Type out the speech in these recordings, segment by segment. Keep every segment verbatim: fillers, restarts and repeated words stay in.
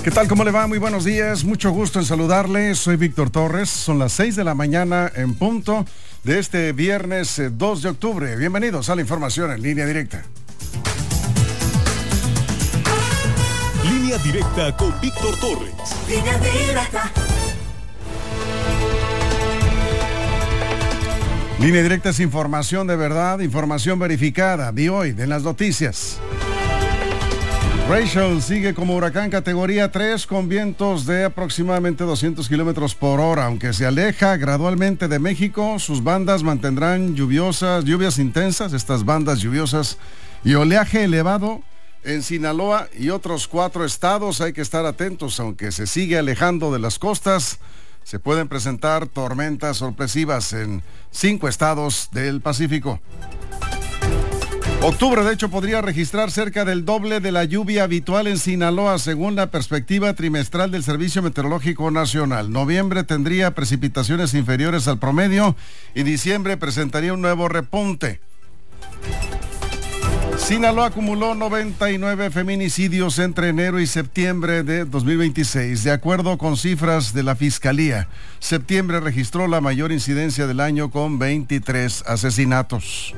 ¿Qué tal? ¿Cómo le va? Muy buenos días. Mucho gusto en saludarle. Soy Víctor Torres. Son las seis de la mañana en punto de este viernes dos de octubre. Bienvenidos a la información en línea directa. Línea directa con Víctor Torres. Línea directa. Línea directa es información de verdad, información verificada. De hoy, de las noticias. Rachel sigue como huracán categoría tres con vientos de aproximadamente doscientos kilómetros por hora. Aunque se aleja gradualmente de México, sus bandas mantendrán lluviosas, lluvias intensas, estas bandas lluviosas y oleaje elevado en Sinaloa y otros cuatro estados. Hay que estar atentos, aunque se sigue alejando de las costas. Se pueden presentar tormentas sorpresivas en cinco estados del Pacífico. Octubre, de hecho, podría registrar cerca del doble de la lluvia habitual en Sinaloa, según la perspectiva trimestral del Servicio Meteorológico Nacional. Noviembre tendría precipitaciones inferiores al promedio y diciembre presentaría un nuevo repunte. Sinaloa acumuló noventa y nueve feminicidios entre enero y septiembre de dos mil veintiséis. De acuerdo con cifras de la Fiscalía, septiembre registró la mayor incidencia del año con veintitrés asesinatos.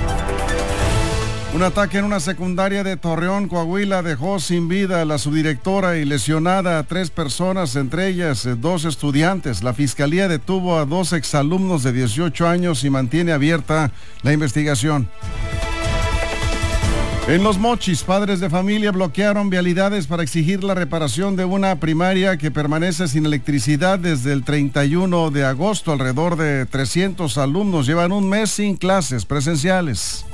Un ataque en una secundaria de Torreón, Coahuila, dejó sin vida a la subdirectora y lesionada a tres personas, entre ellas dos estudiantes. La Fiscalía detuvo a dos exalumnos de dieciocho años y mantiene abierta la investigación. En Los Mochis, padres de familia bloquearon vialidades para exigir la reparación de una primaria que permanece sin electricidad desde el treinta y uno de agosto. Alrededor de trescientos alumnos llevan un mes sin clases presenciales.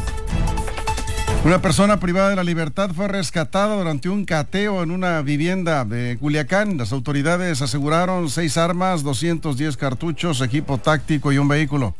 Una persona privada de la libertad fue rescatada durante un cateo en una vivienda de Culiacán. Las autoridades aseguraron seis armas, doscientos diez cartuchos, equipo táctico y un vehículo.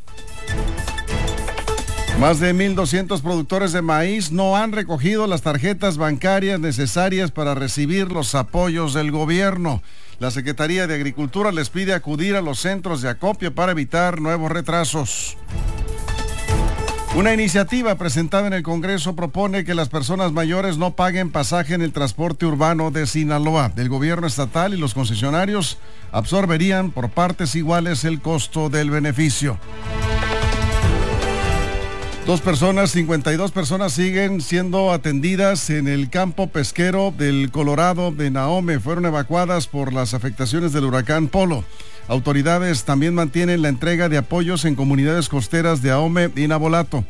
Más de mil doscientos productores de maíz no han recogido las tarjetas bancarias necesarias para recibir los apoyos del gobierno. La Secretaría de Agricultura les pide acudir a los centros de acopio para evitar nuevos retrasos. Una iniciativa presentada en el Congreso propone que las personas mayores no paguen pasaje en el transporte urbano de Sinaloa. El gobierno estatal y los concesionarios absorberían por partes iguales el costo del beneficio. Dos personas, cincuenta y dos personas siguen siendo atendidas en el campo pesquero del Colorado de Nahome. Fueron evacuadas por las afectaciones del huracán Polo. Autoridades también mantienen la entrega de apoyos en comunidades costeras de Ahome y Navolato.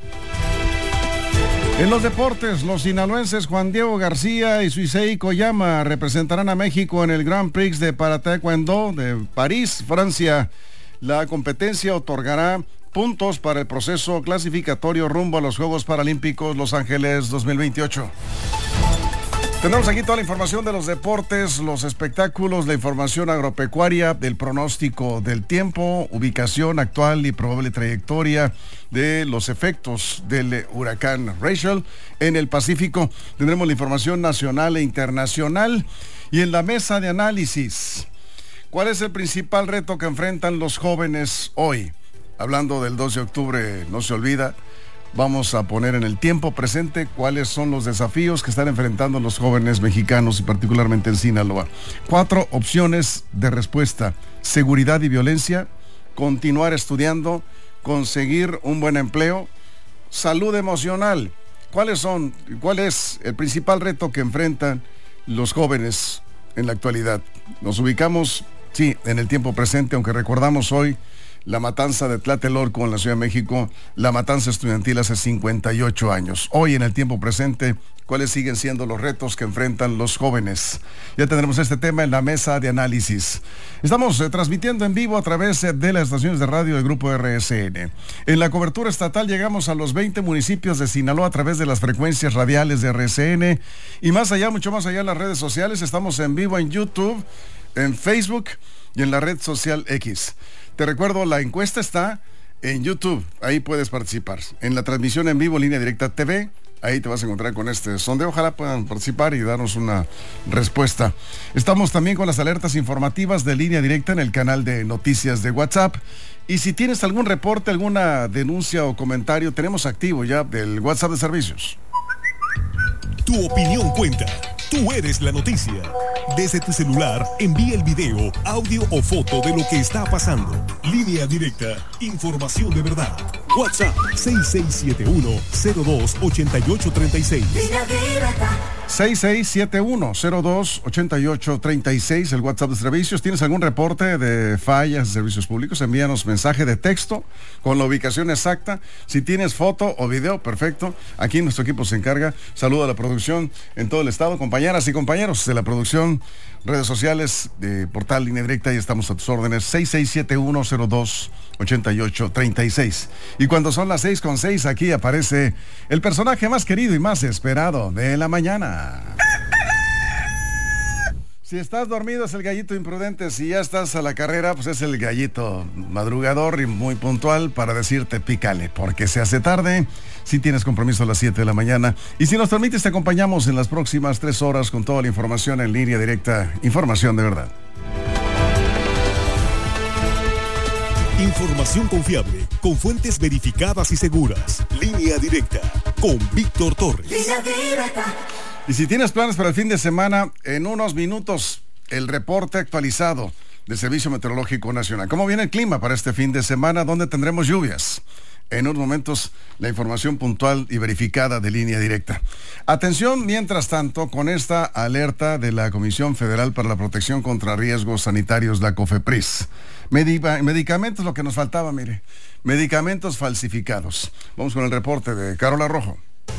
En los deportes, los sinaloenses Juan Diego García y Suisei Koyama representarán a México en el Grand Prix de para Taekwondo de París, Francia. La competencia otorgará puntos para el proceso clasificatorio rumbo a los Juegos Paralímpicos Los Ángeles dos mil veintiocho. Tenemos aquí toda la información de los deportes, los espectáculos, la información agropecuaria, del pronóstico del tiempo, ubicación actual y probable trayectoria de los efectos del huracán Rachel en el Pacífico. Tendremos la información nacional e internacional y en la mesa de análisis, ¿cuál es el principal reto que enfrentan los jóvenes hoy? Hablando del dos de octubre, no se olvida. Vamos a poner en el tiempo presente cuáles son los desafíos que están enfrentando los jóvenes mexicanos y particularmente en Sinaloa. Cuatro opciones de respuesta: seguridad y violencia, continuar estudiando, conseguir un buen empleo, salud emocional. ¿Cuáles son, cuál es el principal reto que enfrentan los jóvenes en la actualidad? Nos ubicamos, sí, en el tiempo presente, aunque recordamos hoy la matanza de Tlatelolco en la Ciudad de México, la matanza estudiantil hace cincuenta y ocho años. Hoy en el tiempo presente, ¿cuáles siguen siendo los retos que enfrentan los jóvenes? Ya tendremos este tema en la mesa de análisis. Estamos eh, transmitiendo en vivo a través eh, de las estaciones de radio del Grupo R S N. En la cobertura estatal llegamos a los veinte municipios de Sinaloa a través de las frecuencias radiales de R S N. Y más allá, mucho más allá en las redes sociales, estamos en vivo en YouTube, en Facebook y en la red social X. Te recuerdo, la encuesta está en YouTube, ahí puedes participar. En la transmisión en vivo, Línea Directa T V, ahí te vas a encontrar con este sondeo. Ojalá puedan participar y darnos una respuesta. Estamos también con las alertas informativas de Línea Directa en el canal de noticias de WhatsApp. Y si tienes algún reporte, alguna denuncia o comentario, tenemos activo ya el WhatsApp de servicios. Tu opinión cuenta. Tú eres la noticia. Desde tu celular, envía el video, audio o foto de lo que está pasando. Línea directa. Información de verdad. WhatsApp seis seis siete uno, cero dos, ocho ocho tres seis. Línea directa. seis seis siete uno, cero dos, ocho ocho tres seis, el WhatsApp de servicios. ¿Tienes algún reporte de fallas de servicios públicos? Envíanos mensaje de texto con la ubicación exacta. Si tienes foto o video, perfecto. Aquí nuestro equipo se encarga. Saludo a la producción en todo el estado, compañeras y compañeros de la producción, redes sociales, de Portal Línea Directa, y estamos a tus órdenes. seis seis siete uno, cero dos, ocho ocho tres seis. Y cuando son las seis con seis, aquí aparece el personaje más querido y más esperado de la mañana. Si estás dormido es el gallito imprudente, si ya estás a la carrera, pues es el gallito madrugador y muy puntual para decirte pícale, porque se hace tarde, si tienes compromiso a las siete de la mañana. Y si nos permites, te acompañamos en las próximas tres horas con toda la información en Línea Directa, información de verdad. Información confiable, con fuentes verificadas y seguras. Línea Directa, con Víctor Torres. Línea directa. Y si tienes planes para el fin de semana, en unos minutos, el reporte actualizado del Servicio Meteorológico Nacional. ¿Cómo viene el clima para este fin de semana? ¿Dónde tendremos lluvias? En unos momentos, la información puntual y verificada de Línea Directa. Atención, mientras tanto, con esta alerta de la Comisión Federal para la Protección contra Riesgos Sanitarios, la COFEPRIS. Medica- medicamentos, lo que nos faltaba, mire. Medicamentos falsificados. Vamos con el reporte de Carola Rojo.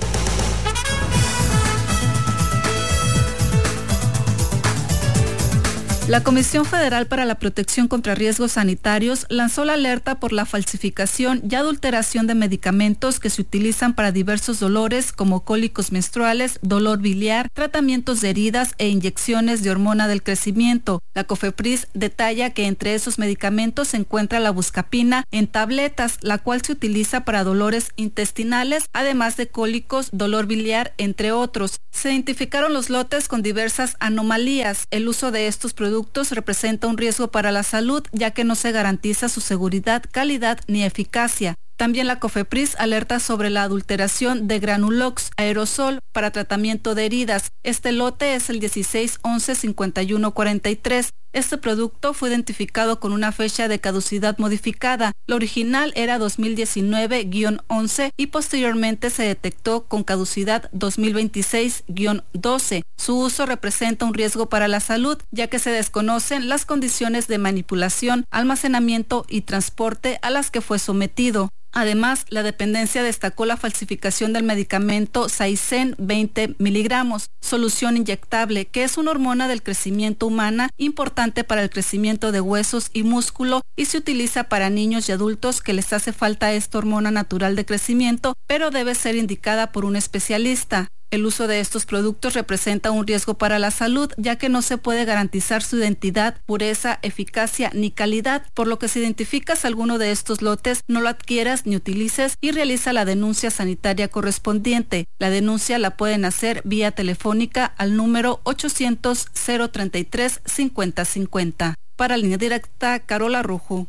La Comisión Federal para la Protección contra Riesgos Sanitarios lanzó la alerta por la falsificación y adulteración de medicamentos que se utilizan para diversos dolores como cólicos menstruales, dolor biliar, tratamientos de heridas e inyecciones de hormona del crecimiento. La COFEPRIS detalla que entre esos medicamentos se encuentra la buscapina en tabletas, la cual se utiliza para dolores intestinales, además de cólicos, dolor biliar, entre otros. Se identificaron los lotes con diversas anomalías. El uso de estos productos representa un riesgo para la salud, ya que no se garantiza su seguridad, calidad ni eficacia. También la COFEPRIS alerta sobre la adulteración de Granulox aerosol para tratamiento de heridas. Este lote es el dieciséis once cincuenta y uno cuarenta y tres. Este producto fue identificado con una fecha de caducidad modificada. La original era dos mil diecinueve guion once y posteriormente se detectó con caducidad dos mil veintiséis guion doce. Su uso representa un riesgo para la salud, ya que se desconocen las condiciones de manipulación, almacenamiento y transporte a las que fue sometido. Además, la dependencia destacó la falsificación del medicamento Saicen veinte miligramos, solución inyectable, que es una hormona del crecimiento humana importante para el crecimiento de huesos y músculo y se utiliza para niños y adultos que les hace falta esta hormona natural de crecimiento, pero debe ser indicada por un especialista. El uso de estos productos representa un riesgo para la salud, ya que no se puede garantizar su identidad, pureza, eficacia ni calidad, por lo que si identificas alguno de estos lotes, no lo adquieras ni utilices y realiza la denuncia sanitaria correspondiente. La denuncia la pueden hacer vía telefónica al número ochocientos, cero treinta y tres, cincuenta cincuenta. Para Línea Directa, Carola Rojo.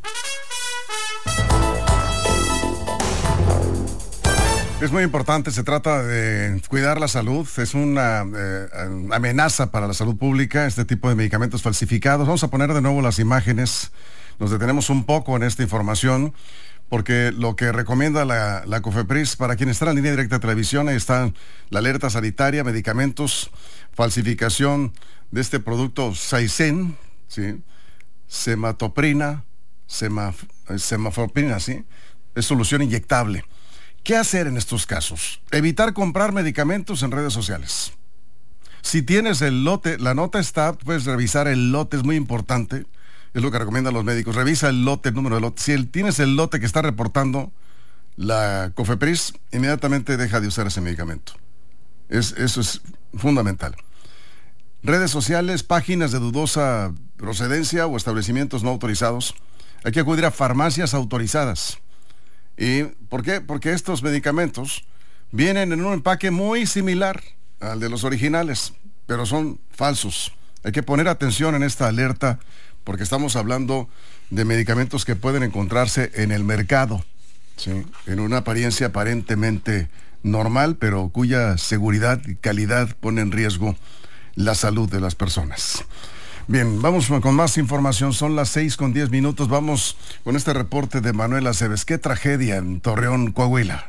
Es muy importante, se trata de cuidar la salud, es una eh, amenaza para la salud pública este tipo de medicamentos falsificados. Vamos a poner de nuevo las imágenes, nos detenemos un poco en esta información, porque lo que recomienda la, la COFEPRIS, para quienes están en Línea Directa de Televisión, ahí está la alerta sanitaria, medicamentos, falsificación de este producto Saicen, ¿sí? Sematoprina, semaf, semafoprina, ¿sí? Es solución inyectable. ¿Qué hacer en estos casos? Evitar comprar medicamentos en redes sociales. Si tienes el lote, la nota está, puedes revisar el lote, es muy importante, es lo que recomiendan los médicos. Revisa el lote, el número de lote. Si el, tienes el lote que está reportando la COFEPRIS, inmediatamente deja de usar ese medicamento. Es, eso es fundamental. Redes sociales, páginas de dudosa procedencia o establecimientos no autorizados. Hay que acudir a farmacias autorizadas. ¿Y por qué? Porque estos medicamentos vienen en un empaque muy similar al de los originales, pero son falsos. Hay que poner atención en esta alerta porque estamos hablando de medicamentos que pueden encontrarse en el mercado, ¿sí? En una apariencia aparentemente normal, pero cuya seguridad y calidad pone en riesgo la salud de las personas. Bien, vamos con más información. Son las seis con diez minutos. Vamos con este reporte de Manuel Aceves. Qué tragedia en Torreón, Coahuila.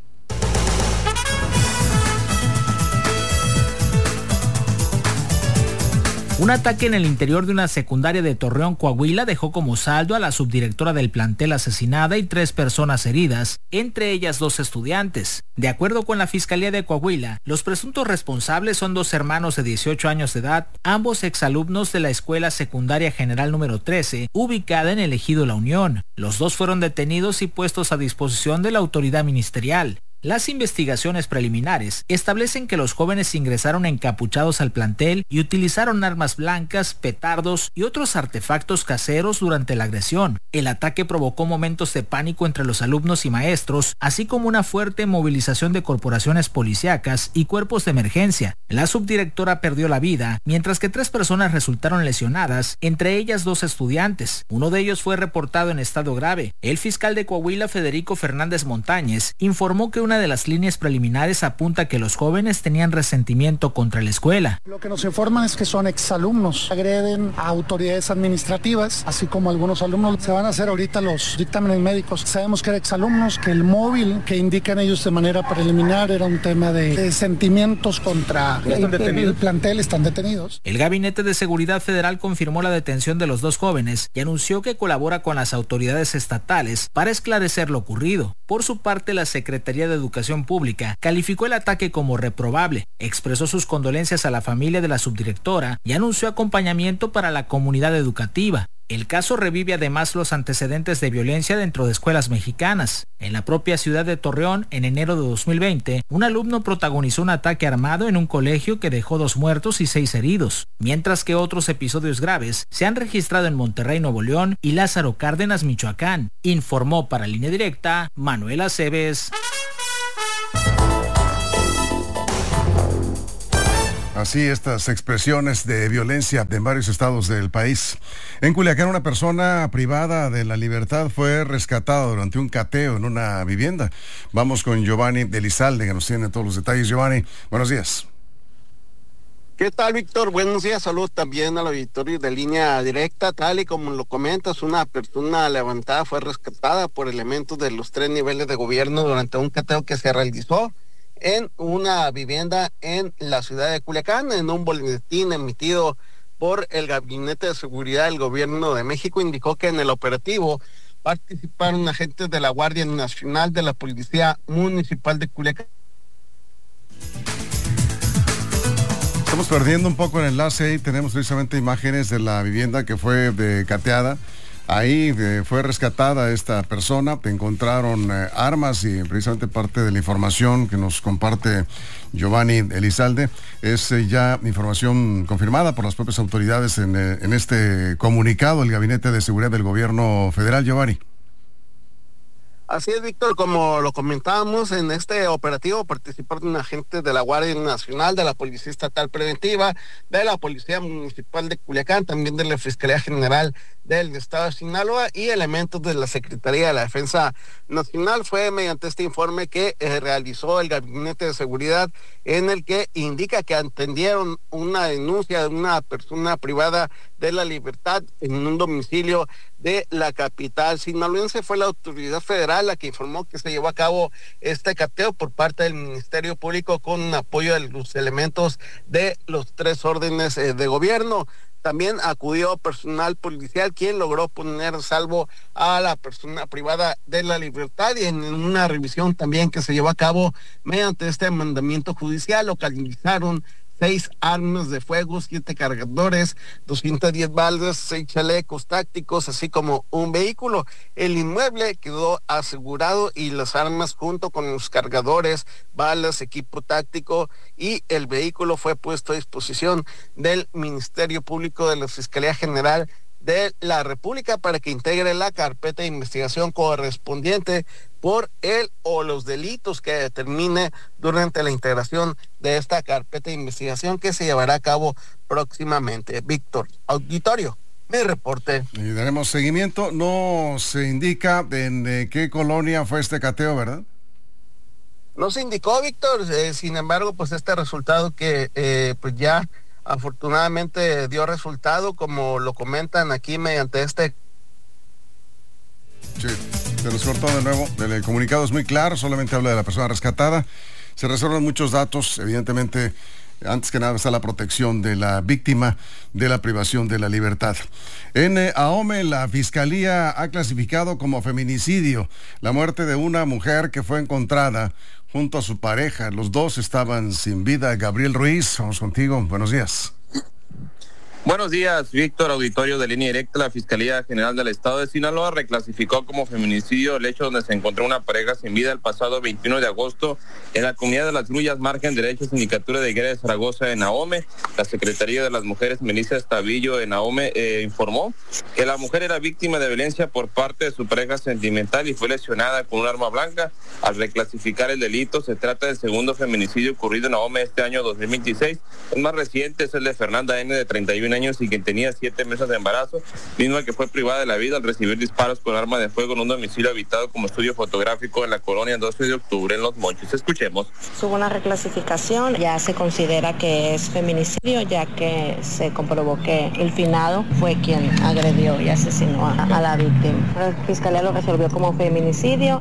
Un ataque en el interior de una secundaria de Torreón, Coahuila, dejó como saldo a la subdirectora del plantel asesinada y tres personas heridas, entre ellas dos estudiantes. De acuerdo con la Fiscalía de Coahuila, los presuntos responsables son dos hermanos de dieciocho años de edad, ambos exalumnos de la Escuela Secundaria General número trece, ubicada en el Ejido La Unión. Los dos fueron detenidos y puestos a disposición de la autoridad ministerial. Las investigaciones preliminares establecen que los jóvenes ingresaron encapuchados al plantel y utilizaron armas blancas, petardos y otros artefactos caseros durante la agresión. El ataque provocó momentos de pánico entre los alumnos y maestros, así como una fuerte movilización de corporaciones policíacas y cuerpos de emergencia. La subdirectora perdió la vida, mientras que tres personas resultaron lesionadas, entre ellas dos estudiantes. Uno de ellos fue reportado en estado grave. El fiscal de Coahuila, Federico Fernández Montañez, informó que una de las líneas preliminares apunta que los jóvenes tenían resentimiento contra la escuela. Lo que nos informan es que son exalumnos, agreden a autoridades administrativas, así como algunos alumnos. Se van a hacer ahorita los dictámenes médicos. Sabemos que eran exalumnos, que el móvil que indican ellos de manera preliminar era un tema de, de sentimientos contra el, el, el plantel, están detenidos. El Gabinete de Seguridad Federal confirmó la detención de los dos jóvenes y anunció que colabora con las autoridades estatales para esclarecer lo ocurrido. Por su parte, la Secretaría de Educación Pública calificó el ataque como reprobable, expresó sus condolencias a la familia de la subdirectora y anunció acompañamiento para la comunidad educativa. El caso revive además los antecedentes de violencia dentro de escuelas mexicanas. En la propia ciudad de Torreón, en enero de dos mil veinte, un alumno protagonizó un ataque armado en un colegio que dejó dos muertos y seis heridos, mientras que otros episodios graves se han registrado en Monterrey, Nuevo León y Lázaro Cárdenas, Michoacán, informó para Línea Directa Manuel Aceves. Así estas expresiones de violencia en varios estados del país. En Culiacán, una persona privada de la libertad fue rescatada durante un cateo en una vivienda. Vamos con Giovanni Elizalde, que nos tiene todos los detalles. Giovanni, buenos días. ¿Qué tal, Víctor? Buenos días, saludos también al auditorio de Línea Directa. Tal y como lo comentas, una persona levantada fue rescatada por elementos de los tres niveles de gobierno durante un cateo que se realizó en una vivienda en la ciudad de Culiacán. En un boletín emitido por el Gabinete de Seguridad del Gobierno de México indicó que en el operativo participaron agentes de la Guardia Nacional, de la Policía Municipal de Culiacán. Estamos perdiendo un poco el enlace y tenemos precisamente imágenes de la vivienda que fue de cateada. Ahí eh, fue rescatada esta persona, encontraron eh, armas y precisamente parte de la información que nos comparte Giovanni Elizalde es eh, ya información confirmada por las propias autoridades en, eh, en este comunicado del Gabinete de Seguridad del Gobierno Federal. Giovanni. Así es, Víctor, como lo comentábamos, en este operativo participaron agentes de la Guardia Nacional, de la Policía Estatal Preventiva, de la Policía Municipal de Culiacán, también de la Fiscalía General del Estado de Sinaloa y elementos de la Secretaría de la Defensa Nacional. Fue mediante este informe que eh, realizó el Gabinete de Seguridad, en el que indica que atendieron una denuncia de una persona privada de la libertad en un domicilio de la capital sinaloense. Fue la autoridad federal la que informó que se llevó a cabo este cateo por parte del Ministerio Público con apoyo de los elementos de los tres órdenes eh, de gobierno. También acudió personal policial, quien logró poner a salvo a la persona privada de la libertad, y en una revisión también que se llevó a cabo mediante este mandamiento judicial localizaron seis armas de fuego, siete cargadores, doscientas diez balas, seis chalecos tácticos, así como un vehículo. El inmueble quedó asegurado y las armas junto con los cargadores, balas, equipo táctico y el vehículo fue puesto a disposición del Ministerio Público de la Fiscalía General de la República para que integre la carpeta de investigación correspondiente por él o los delitos que determine durante la integración de esta carpeta de investigación que se llevará a cabo próximamente. Víctor, auditorio, mi reporte. Y daremos seguimiento. No se indica en eh, qué colonia fue este cateo, ¿verdad? No se indicó, Víctor. Eh, sin embargo, pues este resultado que eh, pues ya afortunadamente dio resultado, como lo comentan aquí mediante este. Sí, se nos cortó de nuevo. El comunicado es muy claro, solamente habla de la persona rescatada. Se reservan muchos datos, evidentemente. Antes que nada está la protección de la víctima de la privación de la libertad. En eh, Ahome, la Fiscalía ha clasificado como feminicidio la muerte de una mujer que fue encontrada junto a su pareja. Los dos estaban sin vida. Gabriel Ruiz, vamos contigo. Buenos días. Buenos días, Víctor, auditorio de Línea Directa. La Fiscalía General del Estado de Sinaloa reclasificó como feminicidio el hecho donde se encontró una pareja sin vida el pasado veintiuno de agosto en la comunidad de Las Grullas, margen derecha, sindicatura de Higuera de Zaragoza en Ahome. La Secretaría de las Mujeres, Melissa Estavillo en Ahome, eh, informó que la mujer era víctima de violencia por parte de su pareja sentimental y fue lesionada con un arma blanca. Al reclasificar el delito, se trata del segundo feminicidio ocurrido en Ahome este año dos mil veintiséis. El más reciente es el de Fernanda N., de treinta y un años y quien tenía siete meses de embarazo, misma que fue privada de la vida al recibir disparos con arma de fuego en un domicilio habitado como estudio fotográfico en la colonia doce de octubre en Los Mochis. Escuchemos. Hubo una reclasificación, ya se considera que es feminicidio, ya que se comprobó que el finado fue quien agredió y asesinó a, a la víctima. La fiscalía lo resolvió como feminicidio.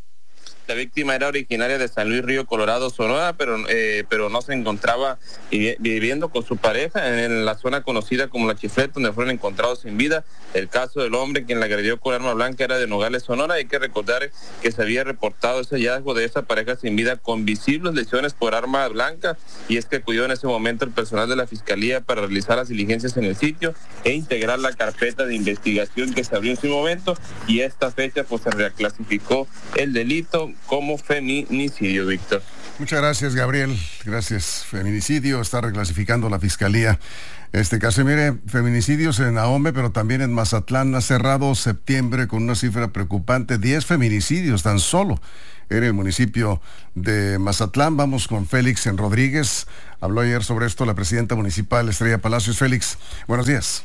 La víctima era originaria de San Luis Río Colorado, Sonora, pero eh, pero no se encontraba viviendo con su pareja en la zona conocida como La Chifleta, donde fueron encontrados sin vida. El caso del hombre quien la agredió con arma blanca era de Nogales, Sonora. Hay que recordar que se había reportado ese hallazgo de esa pareja sin vida con visibles lesiones por arma blanca, y es que acudió en ese momento el personal de la Fiscalía para realizar las diligencias en el sitio e integrar la carpeta de investigación que se abrió en su momento, y esta fecha pues se reclasificó el delito como feminicidio, Víctor. Muchas gracias, Gabriel. Gracias. Feminicidio está reclasificando la Fiscalía este caso. Y mire, feminicidios en Ahome, pero también en Mazatlán. Ha cerrado septiembre con una cifra preocupante, diez feminicidios tan solo en el municipio de Mazatlán. Vamos con Félix en Rodríguez. Habló ayer sobre esto la presidenta municipal, Estrella Palacios. Félix, buenos días.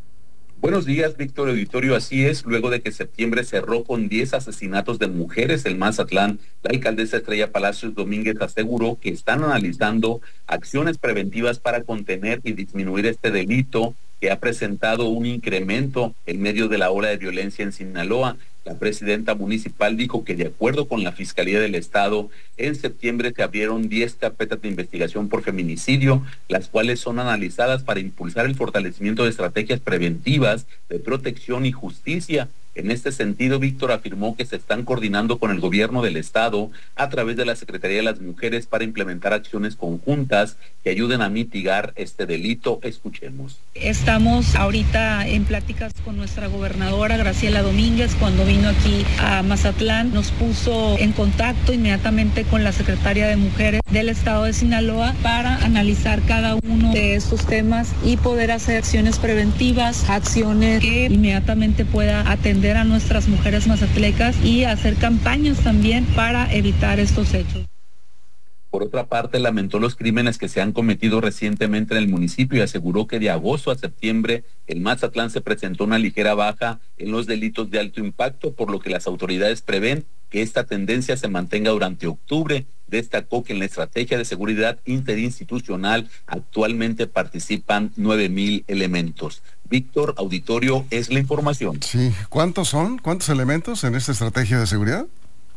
Buenos días, Víctor Auditorio. Así es, luego de que septiembre cerró con diez asesinatos de mujeres en Mazatlán, la alcaldesa Estrella Palacios Domínguez aseguró que están analizando acciones preventivas para contener y disminuir este delito que ha presentado un incremento en medio de la ola de violencia en Sinaloa. La presidenta municipal dijo que de acuerdo con la Fiscalía del Estado, en septiembre se abrieron diez carpetas de investigación por feminicidio, las cuales son analizadas para impulsar el fortalecimiento de estrategias preventivas de protección y justicia. En este sentido, Víctor afirmó que se están coordinando con el gobierno del Estado a través de la Secretaría de las Mujeres para implementar acciones conjuntas que ayuden a mitigar este delito. Escuchemos. Estamos ahorita en pláticas con nuestra gobernadora Graciela Domínguez. Cuando vino aquí a Mazatlán, nos puso en contacto inmediatamente con la Secretaria de Mujeres del Estado de Sinaloa para analizar cada uno de estos temas y poder hacer acciones preventivas, acciones que inmediatamente pueda atender a nuestras mujeres mazatlecas y hacer campañas también para evitar estos hechos. Por otra parte, lamentó los crímenes que se han cometido recientemente en el municipio y aseguró que de agosto a septiembre en Mazatlán se presentó una ligera baja en los delitos de alto impacto, por lo que las autoridades prevén que esta tendencia se mantenga durante octubre. Destacó que en la estrategia de seguridad interinstitucional actualmente participan nueve mil elementos. Víctor Auditorio, es la información. Sí, ¿cuántos son? ¿Cuántos elementos en esta estrategia de seguridad?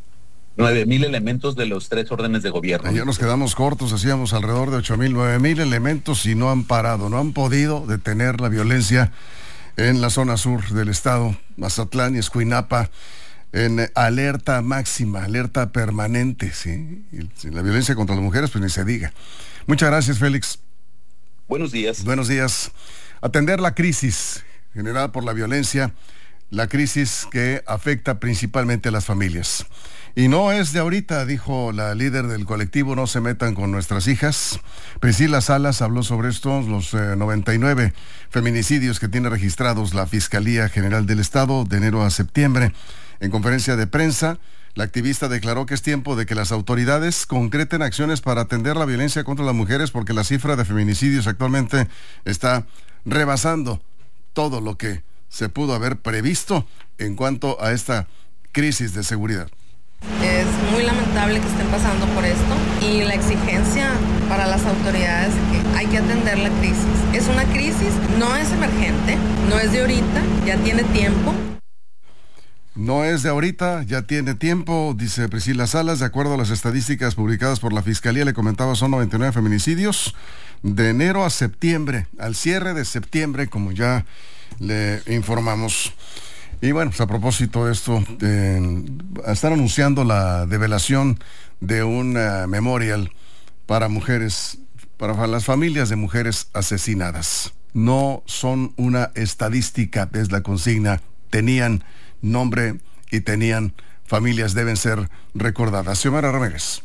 Nueve mil elementos de los tres órdenes de gobierno. Ya nos quedamos cortos, hacíamos alrededor de ocho mil, nueve mil elementos y no han parado, no han podido detener la violencia en la zona sur del estado, Mazatlán y Escuinapa, en alerta máxima, alerta permanente, ¿sí? Y la violencia contra las mujeres, pues ni se diga. Muchas gracias, Félix. Buenos días. Buenos días. Atender la crisis generada por la violencia, la crisis que afecta principalmente a las familias. Y no es de ahorita, dijo la líder del colectivo No se metan con nuestras hijas. Priscila Salas habló sobre estos, los eh, noventa y nueve feminicidios que tiene registrados la Fiscalía General del Estado de enero a septiembre. En conferencia de prensa, la activista declaró que es tiempo de que las autoridades concreten acciones para atender la violencia contra las mujeres, porque la cifra de feminicidios actualmente está rebasando todo lo que se pudo haber previsto en cuanto a esta crisis de seguridad. Es muy lamentable que estén pasando por esto y la exigencia para las autoridades es que hay que atender la crisis. Es una crisis, no es emergente, no es de ahorita, ya tiene tiempo. No es de ahorita, ya tiene tiempo, dice Priscila Salas. De acuerdo a las estadísticas publicadas por la Fiscalía, le comentaba, son noventa y nueve feminicidios de enero a septiembre, al cierre de septiembre, como ya le informamos. Y bueno, pues a propósito de esto, eh, están anunciando la develación de un uh, memorial para mujeres, para las familias de mujeres asesinadas. No son una estadística, es la consigna. Tenían nombre y tenían familias, deben ser recordadas. Xiomara Ramírez.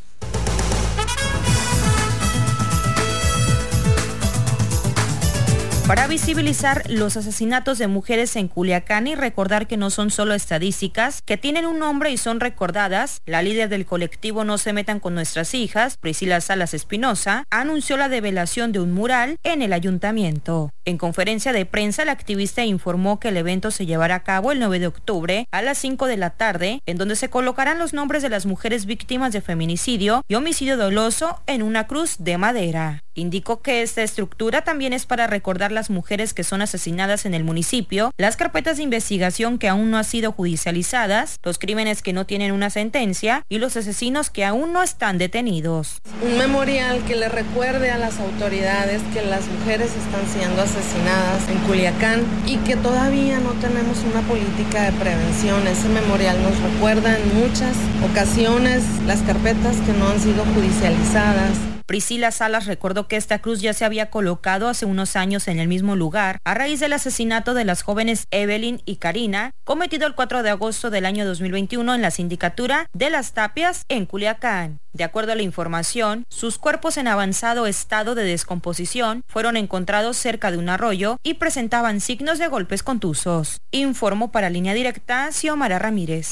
Para visibilizar los asesinatos de mujeres en Culiacán y recordar que no son solo estadísticas, que tienen un nombre y son recordadas, la líder del colectivo No se metan con nuestras hijas, Priscila Salas Espinosa, anunció la develación de un mural en el ayuntamiento. En conferencia de prensa, la activista informó que el evento se llevará a cabo el nueve de octubre a las cinco de la tarde, en donde se colocarán los nombres de las mujeres víctimas de feminicidio y homicidio doloso en una cruz de madera. Indicó que esta estructura también es para recordar las mujeres que son asesinadas en el municipio, las carpetas de investigación que aún no han sido judicializadas, los crímenes que no tienen una sentencia y los asesinos que aún no están detenidos. Un memorial que le recuerde a las autoridades que las mujeres están siendo asesinadas en Culiacán y que todavía no tenemos una política de prevención. Ese memorial nos recuerda en muchas ocasiones las carpetas que no han sido judicializadas. Priscila Salas recordó que esta cruz ya se había colocado hace unos años en el mismo lugar a raíz del asesinato de las jóvenes Evelyn y Karina, cometido el cuatro de agosto del año dos mil veintiuno en la sindicatura de Las Tapias en Culiacán. De acuerdo a la información, sus cuerpos en avanzado estado de descomposición fueron encontrados cerca de un arroyo y presentaban signos de golpes contusos. Informó para Línea Directa, Xiomara Ramírez.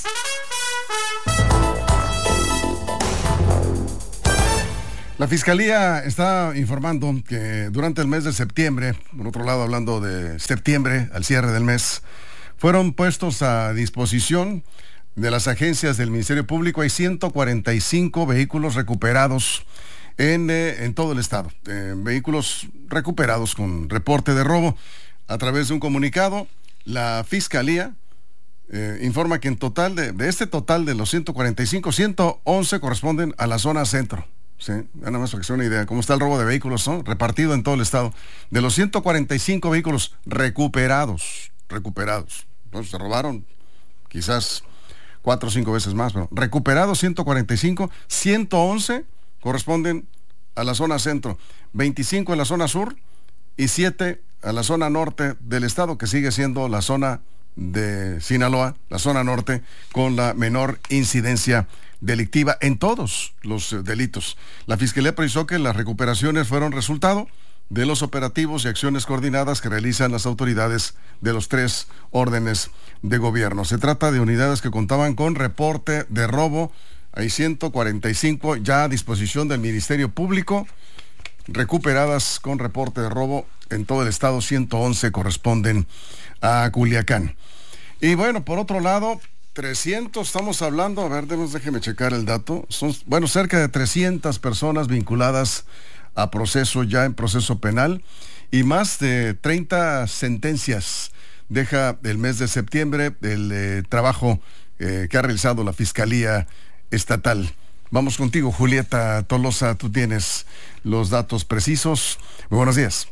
La Fiscalía está informando que durante el mes de septiembre, por otro lado hablando de septiembre, al cierre del mes, fueron puestos a disposición de las agencias del Ministerio Público. Hay ciento cuarenta y cinco vehículos recuperados en, eh, en todo el estado. Eh, vehículos recuperados con reporte de robo. A través de un comunicado, la Fiscalía eh, informa que en total, de, de este total de los ciento cuarenta y cinco, ciento once corresponden a la zona centro. Sí, nada más para que se una idea cómo está el robo de vehículos, ¿no? Repartido en todo el estado. De los ciento cuarenta y cinco vehículos recuperados, recuperados, pues se robaron quizás cuatro o cinco veces más, pero recuperados ciento cuarenta y cinco, ciento once corresponden a la zona centro, veinticinco en la zona sur y siete a la zona norte del estado, que sigue siendo la zona de Sinaloa, la zona norte, con la menor incidencia delictiva en todos los eh, delitos. La Fiscalía precisó que las recuperaciones fueron resultado de los operativos y acciones coordinadas que realizan las autoridades de los tres órdenes de gobierno. Se trata de unidades que contaban con reporte de robo. Hay ciento cuarenta y cinco ya a disposición del Ministerio Público, recuperadas con reporte de robo en todo el estado. ciento once corresponden a Culiacán. Y bueno, por otro lado, trescientos, estamos hablando, a ver, déjeme checar el dato, son, bueno, cerca de trescientas personas vinculadas a proceso, ya en proceso penal, y más de treinta sentencias. Deja el mes de septiembre el eh, trabajo eh, que ha realizado la Fiscalía Estatal. Vamos contigo, Julieta Tolosa, tú tienes los datos precisos. Muy buenos días.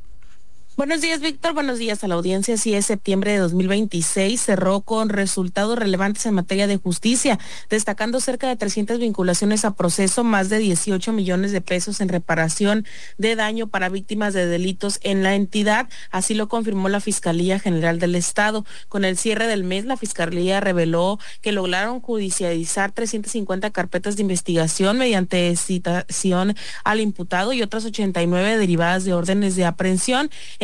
Buenos días, Víctor. Buenos días a la audiencia. Así es, septiembre de dos mil veintiséis cerró con resultados relevantes en materia de justicia, destacando cerca de trescientas vinculaciones a proceso, más de dieciocho millones de pesos en reparación de daño para víctimas de delitos en la entidad. Así lo confirmó la Fiscalía General del Estado. Con el cierre del mes, la Fiscalía reveló que lograron judicializar trescientas cincuenta carpetas de investigación mediante citación al imputado y otras ochenta y nueve derivadas de órdenes de aprehensión. En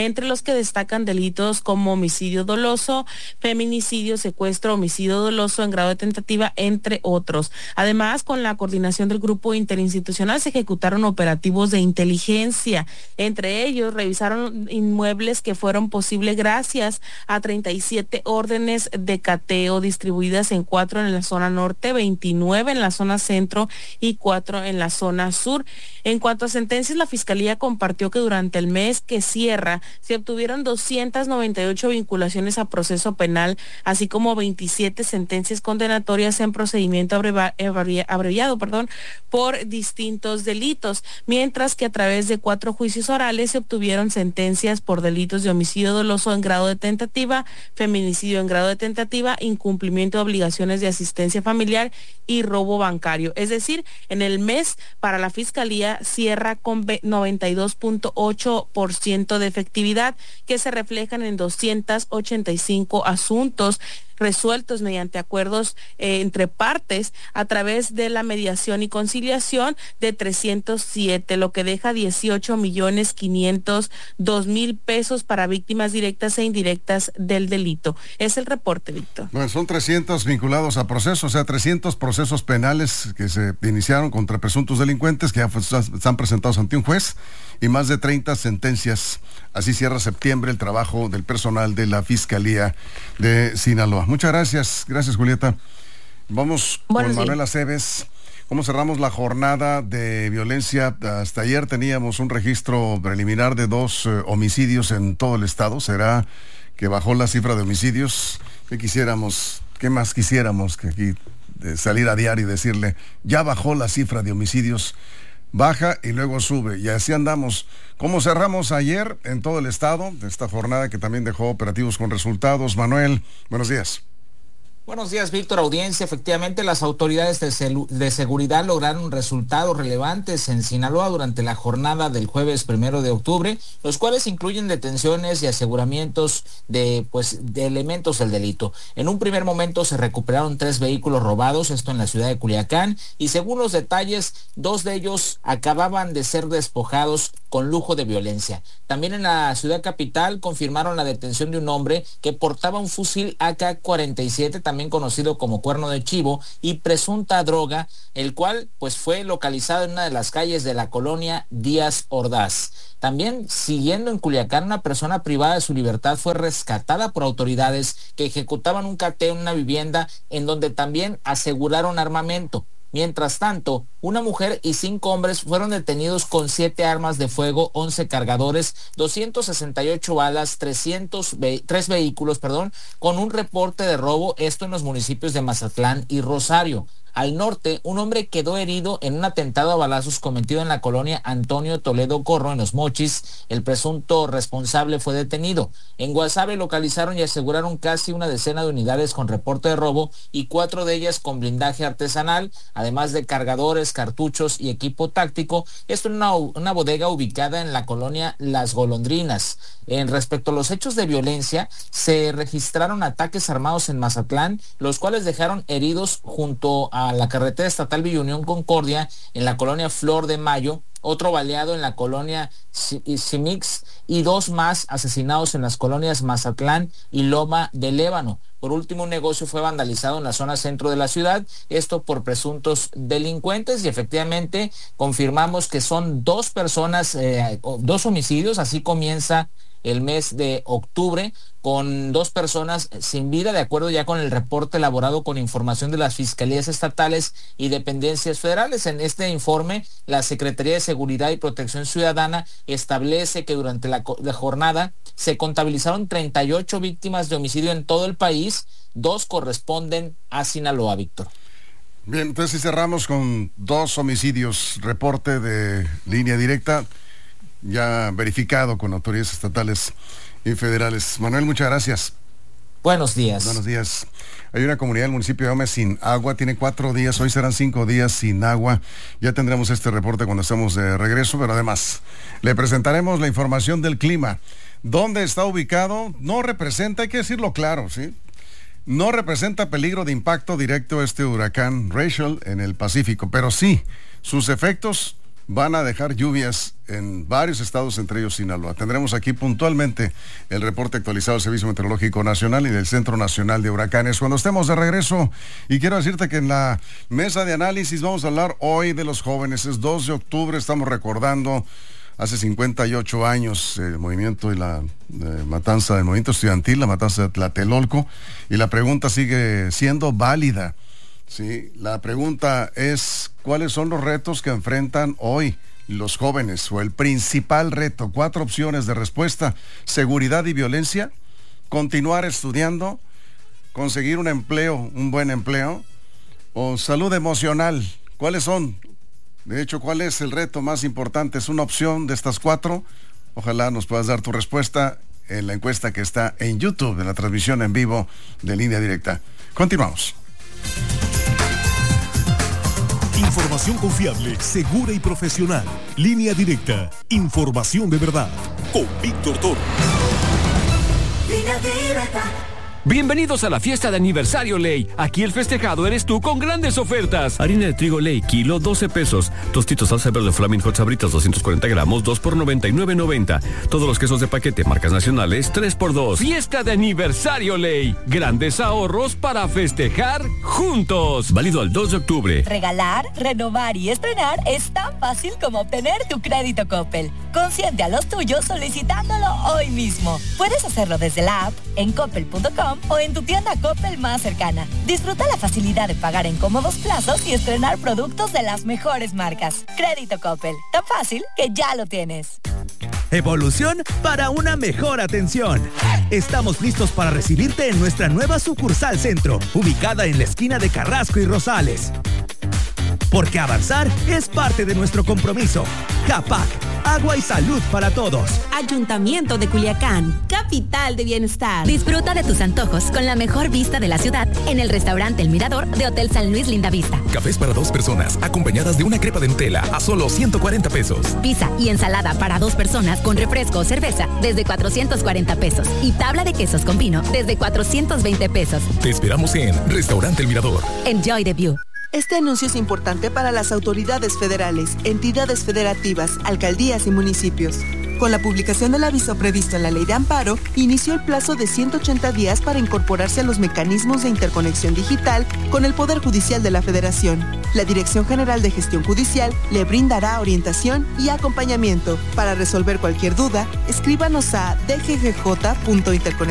entre los que destacan delitos como homicidio doloso, feminicidio, secuestro, homicidio doloso en grado de tentativa, entre otros. Además, con la coordinación del grupo interinstitucional se ejecutaron operativos de inteligencia. Entre ellos, revisaron inmuebles que fueron posibles gracias a treinta y siete órdenes de cateo distribuidas en cuatro en la zona norte, veintinueve en la zona centro y cuatro en la zona sur. En cuanto a sentencias, la Fiscalía compartió que durante el mes que cierra se obtuvieron doscientas noventa y ocho vinculaciones a proceso penal, así como veintisiete sentencias condenatorias en procedimiento abreva, abrevi, abreviado perdón, por distintos delitos, mientras que a través de cuatro juicios orales se obtuvieron sentencias por delitos de homicidio doloso en grado de tentativa, feminicidio en grado de tentativa, incumplimiento de obligaciones de asistencia familiar y robo bancario. Es decir, en el mes para la Fiscalía cierra con noventa y dos punto ocho por ciento de efectividad, que se reflejan en doscientos ochenta y cinco asuntos resueltos mediante acuerdos eh, entre partes a través de la mediación y conciliación de trescientos siete, lo que deja dieciocho millones quinientos dos mil pesos para víctimas directas e indirectas del delito. Es el reporte, Víctor. Bueno, son trescientos vinculados a procesos, o sea, trescientos procesos penales que se iniciaron contra presuntos delincuentes que ya están presentados ante un juez y más de treinta sentencias. Así cierra septiembre el trabajo del personal de la Fiscalía de Sinaloa. Muchas gracias. Gracias, Julieta. Vamos con Manuel Aceves. ¿Cómo cerramos la jornada de violencia? Hasta ayer teníamos un registro preliminar de dos eh, homicidios en todo el estado. ¿Será que bajó la cifra de homicidios? ¿Qué quisiéramos, qué más quisiéramos que aquí de salir a diario y decirle, ya bajó la cifra de homicidios? Baja y luego sube, y así andamos. ¿Cómo cerramos ayer en todo el estado de esta jornada que también dejó operativos con resultados? Manuel, buenos días. Buenos días, Víctor, audiencia. Efectivamente, las autoridades de, celu- de seguridad lograron resultados relevantes en Sinaloa durante la jornada del jueves primero de octubre, los cuales incluyen detenciones y aseguramientos de, pues, de elementos del delito. En un primer momento se recuperaron tres vehículos robados, esto en la ciudad de Culiacán, y según los detalles, dos de ellos acababan de ser despojados con lujo de violencia. También en la ciudad capital confirmaron la detención de un hombre que portaba un fusil A K cuarenta y siete, también conocido como cuerno de chivo, y presunta droga, el cual pues fue localizado en una de las calles de la colonia Díaz Ordaz. También, siguiendo en Culiacán, una persona privada de su libertad fue rescatada por autoridades que ejecutaban un cateo en una vivienda en donde también aseguraron armamento. Mientras tanto, una mujer y cinco hombres fueron detenidos con siete armas de fuego, once cargadores, doscientas sesenta y ocho balas, trescientos tres vehículos, perdón, con un reporte de robo, esto en los municipios de Mazatlán y Rosario. Al norte, un hombre quedó herido en un atentado a balazos cometido en la colonia Antonio Toledo Corro, en Los Mochis. El presunto responsable fue detenido. En Guasave localizaron y aseguraron casi una decena de unidades con reporte de robo y cuatro de ellas con blindaje artesanal, además de cargadores, cartuchos y equipo táctico. Esto en una, una bodega ubicada en la colonia Las Golondrinas. En respecto a los hechos de violencia, se registraron ataques armados en Mazatlán, los cuales dejaron heridos junto a la carretera estatal Villa Unión Concordia, en la colonia Flor de Mayo, otro baleado en la colonia Simix y dos más asesinados en las colonias Mazatlán y Loma de Lébano. Por último, un negocio fue vandalizado en la zona centro de la ciudad, esto por presuntos delincuentes, y efectivamente confirmamos que son dos personas, eh, dos homicidios. Así comienza el mes de octubre, con dos personas sin vida, de acuerdo ya con el reporte elaborado con información de las fiscalías estatales y dependencias federales. En este informe, la Secretaría de Seguridad y Protección Ciudadana establece que durante la, la jornada se contabilizaron treinta y ocho víctimas de homicidio en todo el país, dos corresponden a Sinaloa, Víctor. Bien, entonces cerramos con dos homicidios, reporte de línea directa, ya verificado con autoridades estatales y federales. Manuel, muchas gracias. Buenos días. Buenos días. Hay una comunidad del municipio de Ome sin agua, tiene cuatro días, hoy serán cinco días sin agua. Ya tendremos este reporte cuando estemos de regreso, pero además le presentaremos la información del clima. ¿Dónde está ubicado? No representa, hay que decirlo claro, ¿sí? No representa peligro de impacto directo este huracán Rachel en el Pacífico, pero sí, sus efectos van a dejar lluvias en varios estados, entre ellos Sinaloa. Tendremos aquí puntualmente el reporte actualizado del Servicio Meteorológico Nacional y del Centro Nacional de Huracanes cuando estemos de regreso. Y quiero decirte que en la mesa de análisis vamos a hablar hoy de los jóvenes. Es dos de octubre, estamos recordando hace cincuenta y ocho años el movimiento y la eh, matanza del movimiento estudiantil, la matanza de Tlatelolco, y la pregunta sigue siendo válida. Sí, la pregunta es, ¿cuáles son los retos que enfrentan hoy los jóvenes? O el principal reto, cuatro opciones de respuesta: seguridad y violencia, continuar estudiando, conseguir un empleo, un buen empleo, o salud emocional. ¿Cuáles son? De hecho, ¿cuál es el reto más importante? ¿Es una opción de estas cuatro? Ojalá nos puedas dar tu respuesta en la encuesta que está en YouTube, en la transmisión en vivo de Línea Directa. Continuamos. Información confiable, segura y profesional. Línea Directa. Información de verdad. Con Víctor Toro. Línea Directa. Bienvenidos a la fiesta de aniversario Ley. Aquí el festejado eres tú con grandes ofertas. Harina de trigo Ley, kilo, doce pesos. Tostitos salsa verde Flaming Hot Sabritas, doscientos cuarenta gramos, dos por noventa y nueve noventa. Todos los quesos de paquete, marcas nacionales, tres por dos. Fiesta de aniversario Ley. Grandes ahorros para festejar juntos. Válido al dos de octubre. Regalar, renovar y estrenar es tan fácil como obtener tu crédito Coppel. Consiente a los tuyos solicitándolo hoy mismo. Puedes hacerlo desde la app, en coppel punto com o en tu tienda Coppel más cercana. Disfruta la facilidad de pagar en cómodos plazos y estrenar productos de las mejores marcas. Crédito Coppel, tan fácil que ya lo tienes. Evolución para una mejor atención. Estamos listos para recibirte en nuestra nueva sucursal Centro, ubicada en la esquina de Carrasco y Rosales. Porque avanzar es parte de nuestro compromiso. Capac, agua y salud para todos. Ayuntamiento de Culiacán, capital de bienestar. Disfruta de tus antojos con la mejor vista de la ciudad en el restaurante El Mirador de Hotel San Luis Lindavista. Cafés para dos personas, acompañadas de una crepa de Nutella a solo ciento cuarenta pesos. Pizza y ensalada para dos personas con refresco o cerveza desde cuatrocientos cuarenta pesos. Y tabla de quesos con vino desde cuatrocientos veinte pesos. Te esperamos en Restaurante El Mirador. Enjoy the view. Este anuncio es importante para las autoridades federales, entidades federativas, alcaldías y municipios. Con la publicación del aviso previsto en la Ley de Amparo, inició el plazo de ciento ochenta días para incorporarse a los mecanismos de interconexión digital con el Poder Judicial de la Federación. La Dirección General de Gestión Judicial le brindará orientación y acompañamiento. Para resolver cualquier duda, escríbanos a d g g j punto interconexión